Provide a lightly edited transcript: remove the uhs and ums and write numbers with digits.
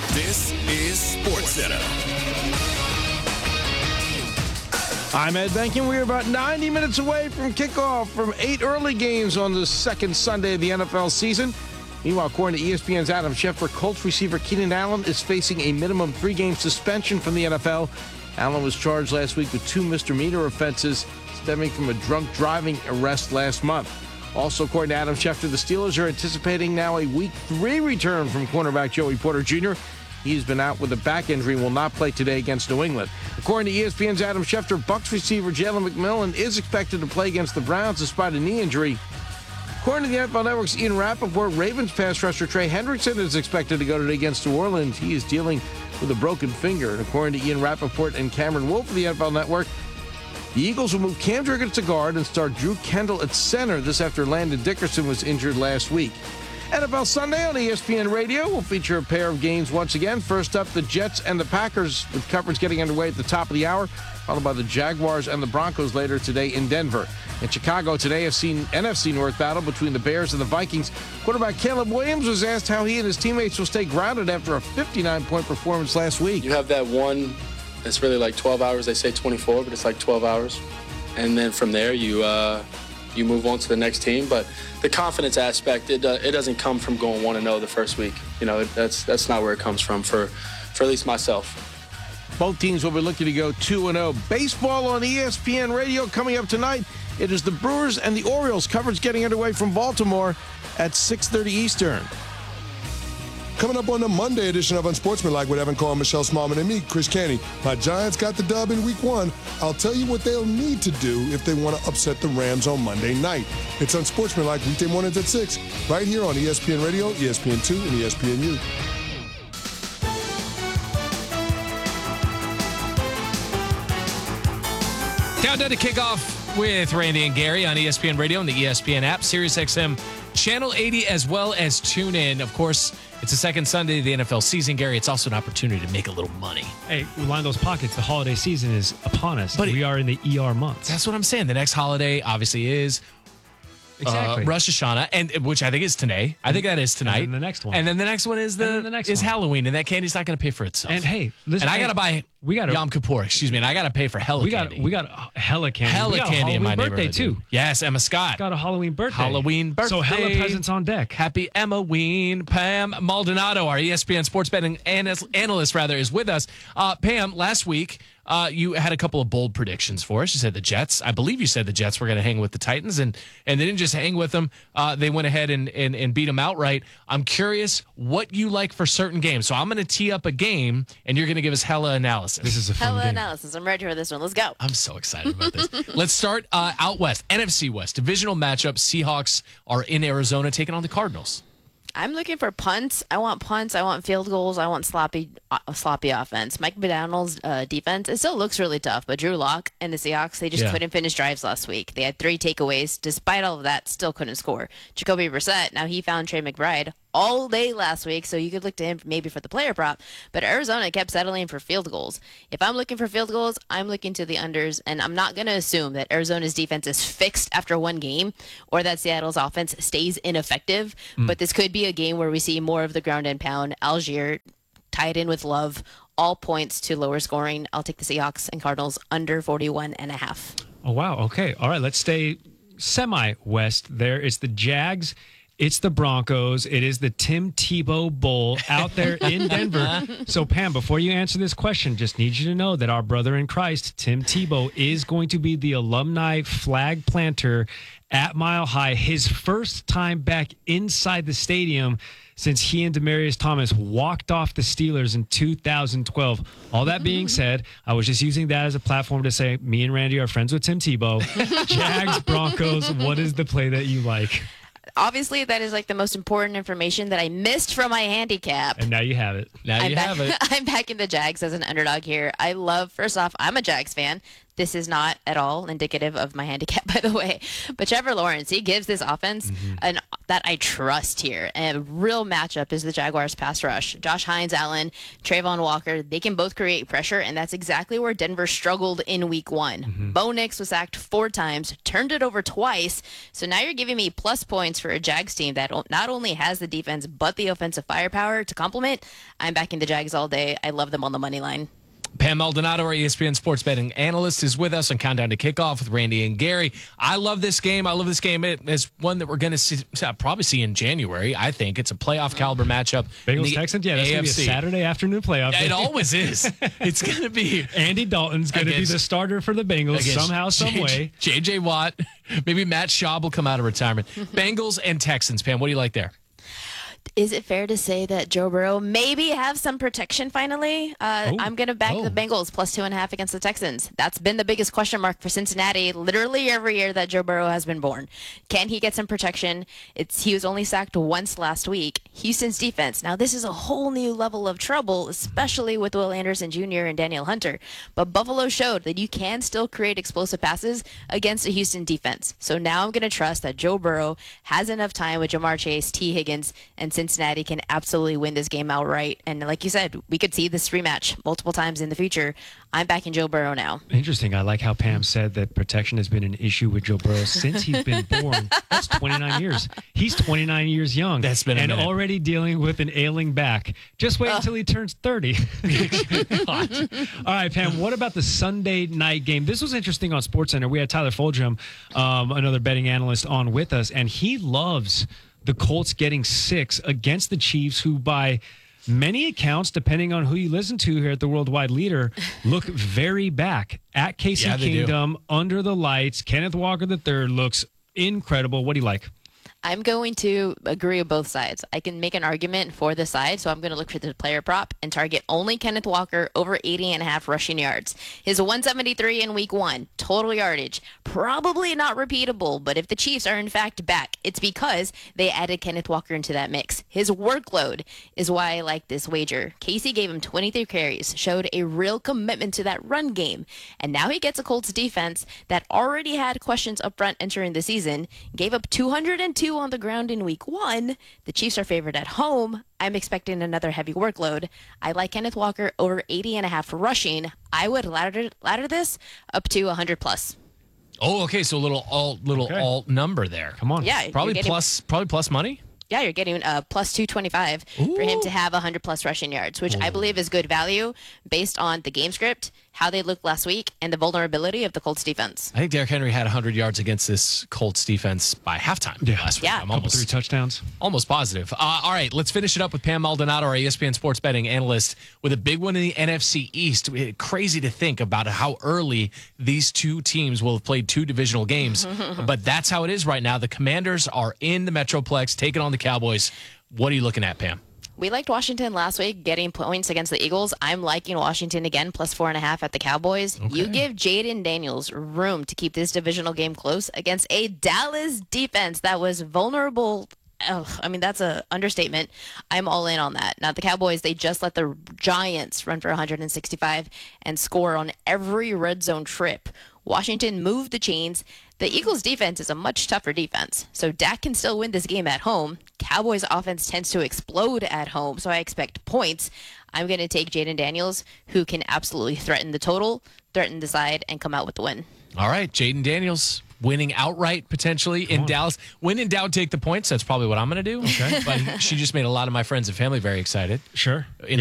This is SportsCenter. I'm Ed Benkin. We're about 90 minutes away from kickoff from 8 early games on the second Sunday of the NFL season. Meanwhile, according to ESPN's Adam Schefter, Colts receiver Keenan Allen is facing a minimum 3-game suspension from the NFL. Allen was charged last week with 2 misdemeanor offenses stemming from a drunk driving arrest last month. Also, according to Adam Schefter, the Steelers are anticipating now a Week 3 return from cornerback Joey Porter Jr. He's been out with a back injury and will not play today against New England. According to ESPN's Adam Schefter, Bucs receiver Jalen McMillan is expected to play against the Browns despite a knee injury. According to the NFL Network's Ian Rappaport, Ravens pass rusher Trey Hendrickson is expected to go today against New Orleans. He is dealing with a broken finger. And according to Ian Rappaport and Cameron Wolfe of the NFL Network, the Eagles will move Cam Jurgens to guard and start Drew Kendall at center. This after Landon Dickerson was injured last week. NFL Sunday on ESPN Radio will feature a pair of games once again. First up, the Jets and the Packers, with coverage getting underway at the top of the hour, followed by the Jaguars and the Broncos later today in Denver. In Chicago today, NFC North battle between the Bears and the Vikings. Quarterback Caleb Williams was asked how he and his teammates will stay grounded after a 59-point performance last week. You have that one that's really like 12 hours. They say 24, but it's like 12 hours. And then from there, you move on to the next team. But the confidence aspect, it doesn't come from going 1-0 the first week. You know, that's not where it comes from for at least myself. Both teams will be looking to go 2-0. Baseball on ESPN Radio coming up tonight. It is the Brewers and the Orioles. Coverage getting underway from Baltimore at 6:30 Eastern. Coming up on the Monday edition of Unsportsmanlike with Evan Cole, Michelle Smallman, and me, Chris Canty. My Giants got the dub in Week 1. I'll tell you what they'll need to do if they want to upset the Rams on Monday night. It's Unsportsmanlike weekday mornings at 6, right here on ESPN Radio, ESPN2, and ESPNU. Countdown to kickoff with Randy and Gary on ESPN Radio and the ESPN app, SiriusXM Channel 80, as well as TuneIn. Of course, it's the second Sunday of the NFL season, Gary. It's also an opportunity to make a little money. Hey, line those pockets. The holiday season is upon us. But we are in the ER months. That's what I'm saying. The next holiday, obviously, is Rosh Hashanah, and which I think is today. I think that is tonight. And then the next one. And then the next one is Halloween, and that candy's not going to pay for itself. And hey, listen, and I got to buy Yom Kippur, and I got to pay for candy. We got hella candy. Hella candy in my birthday too. Yes, Emma Scott. Got a Halloween birthday. So hella presents on deck. Happy Emma-ween. Pam Maldonado, our ESPN sports betting analyst, is with us. Pam, last week, you had a couple of bold predictions for us. You said the Jets. I believe you said the Jets were going to hang with the Titans, and they didn't just hang with them. They went ahead and beat them outright. I'm curious what you like for certain games. So I'm going to tee up a game, and you're going to give us hella analysis. This is a fun hella game. analysis. I'm ready for this one. Let's go. I'm so excited about this. Let's start out west. NFC West. Divisional matchup. Seahawks are in Arizona taking on the Cardinals. I'm looking for punts. I want punts. I want field goals. I want sloppy offense. Mike McDaniel's defense, it still looks really tough, but Drew Lock and the Seahawks, they just couldn't finish drives last week. They had 3 takeaways. Despite all of that, still couldn't score. Jacoby Brissett, now he found Trey McBride all day last week, so you could look to him maybe for the player prop. But Arizona kept settling for field goals. If I'm looking for field goals, I'm looking to the unders, and I'm not going to assume that Arizona's defense is fixed after one game or that Seattle's offense stays ineffective. But this could be a game where we see more of the ground and pound. Algier tied in with Love, all points to lower scoring. I'll take the Seahawks and Cardinals under 41.5. Oh, wow. Okay. All right. Let's stay semi-west there. It's the Jags. It's the Broncos. It is the Tim Tebow Bowl out there in Denver. So, Pam, before you answer this question, just need you to know that our brother in Christ, Tim Tebow, is going to be the alumni flag planter at Mile High. His first time back inside the stadium since he and Demaryius Thomas walked off the Steelers in 2012. All that being said, I was just using that as a platform to say me and Randy are friends with Tim Tebow. Jags, Broncos, what is the play that you like? Obviously, that is like the most important information that I missed from my handicap. And now you have it. Now you have it. I'm backing the Jags as an underdog here. First off, I'm a Jags fan. This is not at all indicative of my handicap, by the way. But Trevor Lawrence, he gives this offense that I trust here. And a real matchup is the Jaguars pass rush. Josh Hines, Allen, Trayvon Walker, they can both create pressure, and that's exactly where Denver struggled in week 1. Bo Nix was sacked 4 times, turned it over twice. So now you're giving me plus points for a Jags team that not only has the defense, but the offensive firepower to complement. I'm backing the Jags all day. I love them on the money line. Pam Maldonado, our ESPN sports betting analyst, is with us on Countdown to Kickoff with Randy and Gary. I love this game. I love this game. It's one that we're going to probably see in January, I think. It's a playoff caliber matchup. Bengals-Texans? Yeah, that's going to be a Saturday afternoon playoff. It always is. It's going to be. Andy Dalton's going to be the starter for the Bengals somehow, some way. J.J. Watt. Maybe Matt Schaub will come out of retirement. Bengals and Texans. Pam, what do you like there? Is it fair to say that Joe Burrow maybe have some protection finally? I'm going to back the Bengals plus 2.5 against the Texans. That's been the biggest question mark for Cincinnati literally every year that Joe Burrow has been born. Can he get some protection? He was only sacked once last week. Houston's defense. Now, this is a whole new level of trouble, especially with Will Anderson Jr. and Daniel Hunter. But Buffalo showed that you can still create explosive passes against a Houston defense. So now I'm going to trust that Joe Burrow has enough time with Jamar Chase, T. Higgins, and Cincinnati can absolutely win this game outright. And like you said, we could see this rematch multiple times in the future. I'm backing Joe Burrow now. Interesting. I like how Pam said that protection has been an issue with Joe Burrow since he's been born. That's 29 years. He's 29 years young. That's been a minute. Already dealing with an ailing back. Just wait until he turns 30. All right, Pam, what about the Sunday night game? This was interesting on SportsCenter. We had Tyler Fulgham, another betting analyst, on with us, and he loves the Colts getting 6 against the Chiefs, who by many accounts, depending on who you listen to here at the Worldwide Leader, look very back at KC Kingdom, under the lights. Kenneth Walker III looks incredible. What do you like? I'm going to agree with both sides. I can make an argument for the side, so I'm going to look for the player prop and target only Kenneth Walker over 80.5 rushing yards. His 173 in week 1, total yardage, probably not repeatable, but if the Chiefs are in fact back, it's because they added Kenneth Walker into that mix. His workload is why I like this wager. Casey gave him 23 carries, showed a real commitment to that run game, and now he gets a Colts defense that already had questions up front entering the season, gave up 202 on the ground in week 1. The Chiefs are favored at home. I'm expecting another heavy workload. I like Kenneth Walker over 80.5 rushing. I would ladder this up to 100 plus. Oh, okay. So a little alt number there. Come on. Yeah, Probably plus money. Yeah, you're getting plus 225 for him to have 100 plus rushing yards, which I believe is good value based on the game script, how they looked last week, and the vulnerability of the Colts defense. I think Derrick Henry had 100 yards against this Colts defense by halftime last week. Yeah. I'm almost 3 touchdowns. Almost positive. All right, let's finish it up with Pam Maldonado, our ESPN sports betting analyst, with a big one in the NFC East. Crazy to think about how early these two teams will have played 2 divisional games, but that's how it is right now. The Commanders are in the Metroplex taking on the Cowboys. What are you looking at, Pam? We liked Washington last week, getting points against the Eagles. I'm liking Washington again, plus 4.5 at the Cowboys. Okay. You give Jaden Daniels room to keep this divisional game close against a Dallas defense that was vulnerable. That's an understatement. I'm all in on that. Now, the Cowboys, they just let the Giants run for 165 and score on every red zone trip. Washington moved the chains. The Eagles' defense is a much tougher defense, so Dak can still win this game at home. Cowboys' offense tends to explode at home, so I expect points. I'm going to take Jaden Daniels, who can absolutely threaten the total, threaten the side, and come out with the win. All right, Jaden Daniels winning outright potentially in Dallas. When in doubt, take the points. That's probably what I'm going to do. Okay. But she just made a lot of my friends and family very excited. Sure.